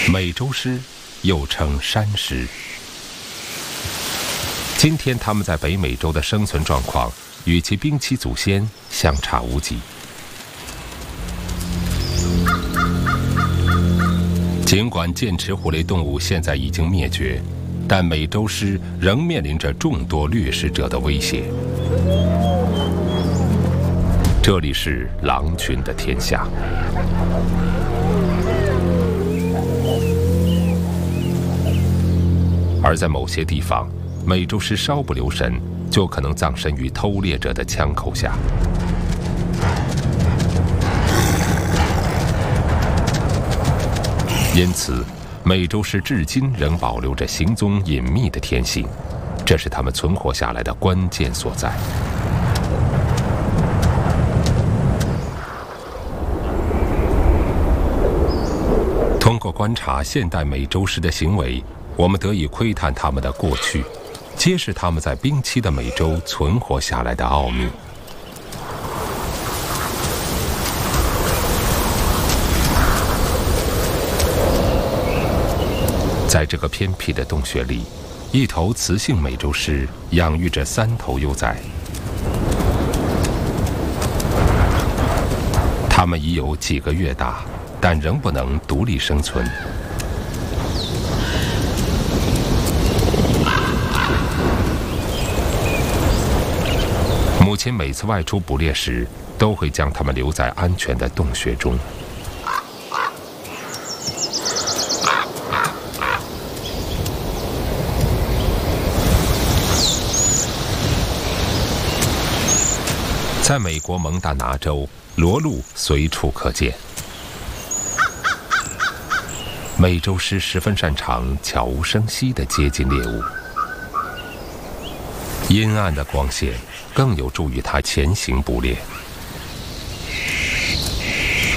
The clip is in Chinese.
美洲狮又称山狮。今天它们在北美洲的生存状况与其冰期祖先相差无几。尽管剑齿虎类动物现在已经灭绝，但美洲狮仍面临着众多掠食者的威胁。这里是狼群的天下。而在某些地方，美洲狮稍不留神，就可能葬身于偷猎者的枪口下。因此，美洲狮至今仍保留着行踪隐秘的天性，这是它们存活下来的关键所在。通过观察现代美洲狮的行为，我们得以窥探它们的过去，揭示它们在冰期的美洲存活下来的奥秘。在这个偏僻的洞穴里，一头雌性美洲狮养育着3头幼崽，它们已有几个月大，但仍不能独立生存。母亲每次外出捕猎时，都会将它们留在安全的洞穴中。在美国蒙大拿州，骡鹿随处可见。美洲狮十分擅长悄无声息地接近猎物，阴暗的光线更有助于它前行捕猎。